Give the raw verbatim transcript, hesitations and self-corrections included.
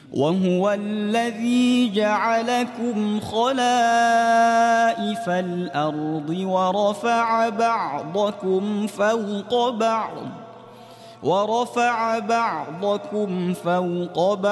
وهو الذي جعلكم خلائف الأرض ورفع بعضكم فوق بعض ورفع بعضكم فوق بعض